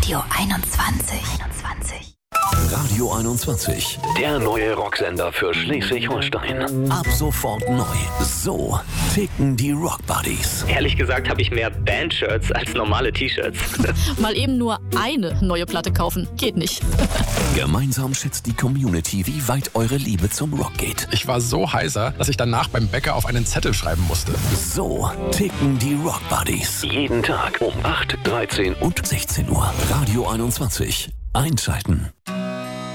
Radio 21. Radio 21, der neue Rocksender für Schleswig-Holstein. Ab sofort neu. So ticken die Rock Buddies. Ehrlich gesagt habe ich mehr Band-Shirts als normale T-Shirts. Mal eben nur eine neue Platte kaufen, geht nicht. Gemeinsam schätzt die Community, wie weit eure Liebe zum Rock geht. Ich war so heiser, dass ich danach beim Bäcker auf einen Zettel schreiben musste. So ticken die Rock Buddies. Jeden Tag um 8, 13 und 16 Uhr. Radio 21. Einschalten.